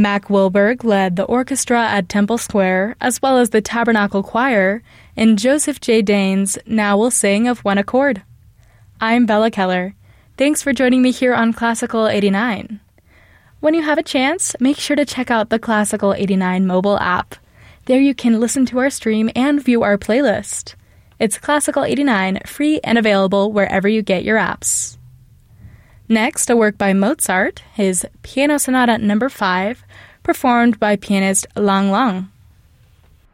Mac Wilberg led the orchestra at Temple Square, as well as the Tabernacle Choir, in Joseph J. Dane's Now We'll Sing of One Accord. I'm Bella Keller. Thanks for joining me here on Classical 89. When you have a chance, make sure to check out the Classical 89 mobile app. There you can listen to our stream and view our playlist. It's Classical 89, free and available wherever you get your apps. Next, a work by Mozart, his Piano Sonata No. 5, performed by pianist Lang Lang.